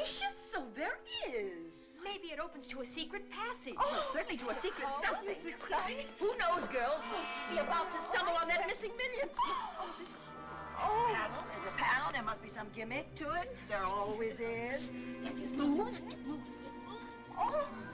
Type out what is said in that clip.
gracious, so there is. Maybe it opens to a secret passage. Oh, certainly to a secret something. Who knows, girls? We'll be about to stumble on that missing million. Oh, this is... Oh. There's a panel. There must be some gimmick to it. There always is. Yes, it moves. It moves. It moves. Oh.